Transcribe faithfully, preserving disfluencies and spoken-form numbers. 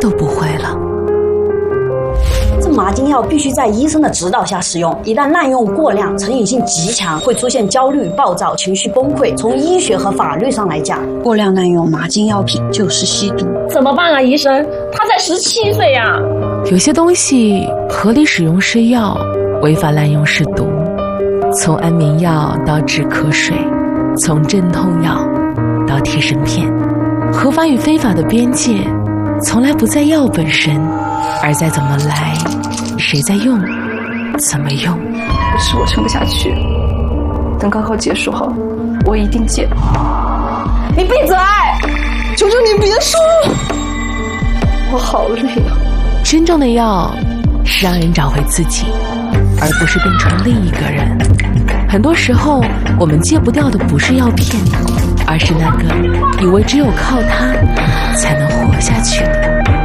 都不会了。 这麻筋药必须在医生的指导下使用，一旦滥用过量，成瘾性极强，会出现焦虑、暴躁、情绪崩溃。从医学和法律上来讲，过量滥用麻筋药品就是吸毒。 怎么办啊，医生？他才十七岁呀！ 有些东西合理使用是药，违法滥用是毒。从安眠药到止咳水，从镇痛药到贴身片，合法与非法的边界从来不在药本身，而在怎么来，谁在用，怎么用。 不是我撑不下去，等高考结束后，我一定戒。 你闭嘴！ 求求你别说，我好累啊。 真正的药是让人找回自己，而不是变成另一个人。很多时候我们戒不掉的不是药片，而是那个以为只有靠它才能活下去的